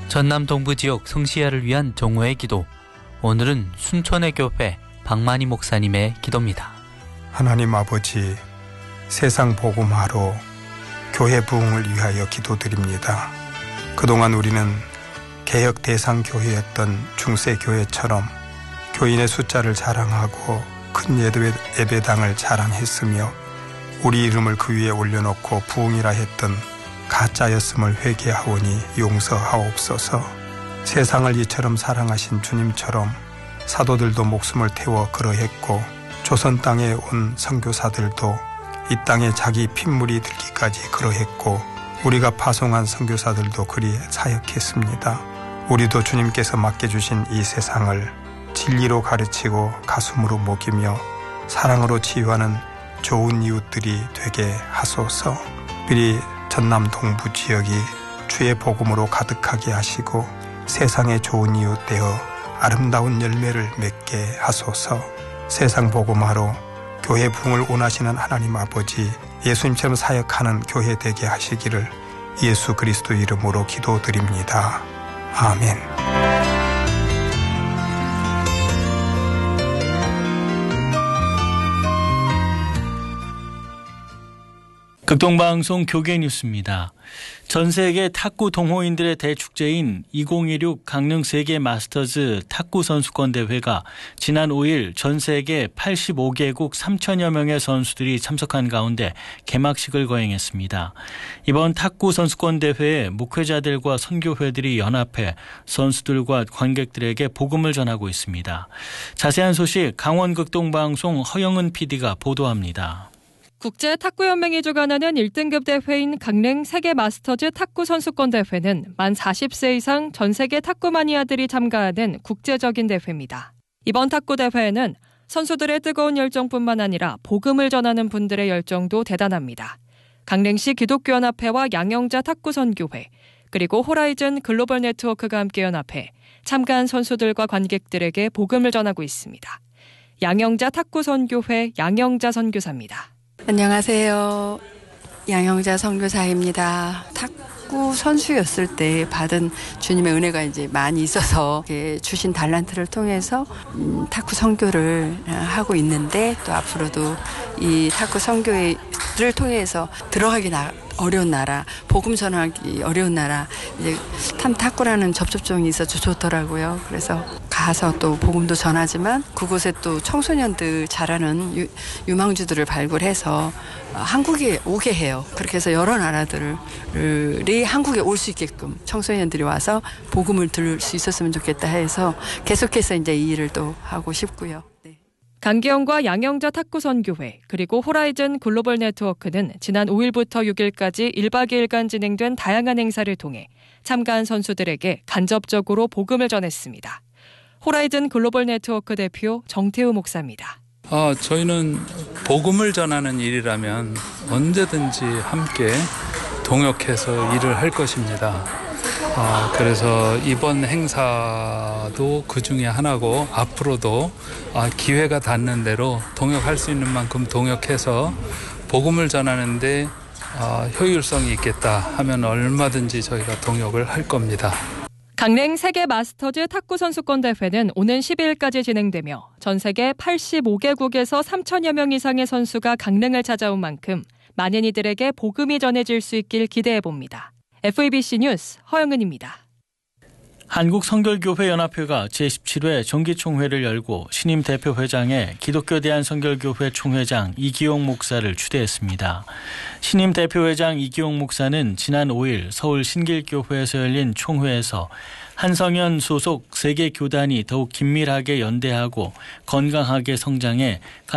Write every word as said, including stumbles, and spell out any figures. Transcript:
전남 동부 지역 성시야를 위한 정오의 기도. 오늘은 순천의 교회 박만희 목사님의 기도입니다. 하나님 아버지, 세상 복음화로 교회 부흥을 위하여 기도드립니다. 그동안 우리는 개혁 대상 교회였던 중세교회처럼 교인의 숫자를 자랑하고 큰 예배, 예배당을 자랑했으며 우리 이름을 그 위에 올려놓고 부흥이라 했던 가짜였음을 회개하오니 용서하옵소서. 세상을 이처럼 사랑하신 주님처럼 사도들도 목숨을 태워 그러했고 조선 땅에 온 선교사들도 이 땅에 자기 핏물이 들기까지 그러했고 우리가 파송한 선교사들도 그리 사역했습니다. 우리도 주님께서 맡겨주신 이 세상을 진리로 가르치고 가슴으로 먹이며 사랑으로 치유하는 좋은 이웃들이 되게 하소서. 미리 전남 동부 지역이 주의 복음으로 가득하게 하시고 세상에 좋은 이웃 되어 아름다운 열매를 맺게 하소서. 세상 복음화로 교회 부흥을 원하시는 하나님 아버지, 예수님처럼 사역하는 교회 되게 하시기를 예수 그리스도 이름으로 기도드립니다. 아멘. 극동방송 교계뉴스입니다. 전 세계 탁구 동호인들의 대축제인 이천십육 강릉 세계 마스터즈 탁구 선수권 대회가 지난 오 일 전 세계 팔십오 개국 삼천여 명의 선수들이 참석한 가운데 개막식을 거행했습니다. 이번 탁구 선수권 대회에 목회자들과 선교회들이 연합해 선수들과 관객들에게 복음을 전하고 있습니다. 자세한 소식 강원 극동방송 허영은 피디가 보도합니다. 국제 탁구연맹이 주관하는 일 등급 대회인 강릉 세계 마스터즈 탁구 선수권 대회는 만 사십 세 이상 전 세계 탁구 마니아들이 참가하는 국제적인 대회입니다. 이번 탁구 대회에는 선수들의 뜨거운 열정뿐만 아니라 복음을 전하는 분들의 열정도 대단합니다. 강릉시 기독교연합회와 양영자 탁구선교회 그리고 호라이즌 글로벌 네트워크가 함께 연합해 참가한 선수들과 관객들에게 복음을 전하고 있습니다. 양영자 탁구선교회 양영자 선교사입니다. 안녕하세요. 양영자 선교사입니다. 탁구 선수였을 때 받은 주님의 은혜가 이제 많이 있어서 주신 달란트를 통해서 탁구 선교를 하고 있는데 또 앞으로도 이 탁구 선교를 통해서 들어가기 나 어려운 나라, 복음 전하기 어려운 나라, 이제 참 탁구라는 접촉점이 있어서 좋더라고요. 그래서 가서 또 복음도 전하지만 그곳에 또 청소년들 잘하는 유, 유망주들을 발굴해서 한국에 오게 해요. 그렇게 해서 여러 나라들이 한국에 올 수 있게끔 청소년들이 와서 복음을 들을 수 있었으면 좋겠다 해서 계속해서 이제 이 일을 또 하고 싶고요. 네. 강기영과 양영자 탁구선교회 그리고 호라이즌 글로벌 네트워크는 지난 오 일부터 육 일까지 일 박 이 일간 진행된 다양한 행사를 통해 참가한 선수들에게 간접적으로 복음을 전했습니다. 호라이즌 글로벌 네트워크 대표 정태우 목사입니다. 아, 저희는 복음을 전하는 일이라면 언제든지 함께 동역해서 일을 할 것입니다. 아, 그래서 이번 행사도 그 중에 하나고 앞으로도 아, 기회가 닿는 대로 동역할 수 있는 만큼 동역해서 복음을 전하는데 아, 효율성이 있겠다 하면 얼마든지 저희가 동역을 할 겁니다. 강릉 세계 마스터즈 탁구 선수권 대회는 오는 십이 일까지 진행되며 전 세계 팔십오 개국에서 삼천여 명 이상의 선수가 강릉을 찾아온 만큼 많은 이들에게 복음이 전해질 수 있길 기대해봅니다. 에프이비씨 뉴스 허영은입니다. 한국성결교회연합회가 제십칠 회 정기총회를 열고 신임 대표회장에 기독교 대한성결교회 총회장 이기용 목사를 추대했습니다. 신임 대표회장 이기용 목사는 지난 오 일 서울 신길교회에서 열린 총회에서 한성현 소속 세계 교단이 더욱 긴밀하게 연대하고 건강하게 성장해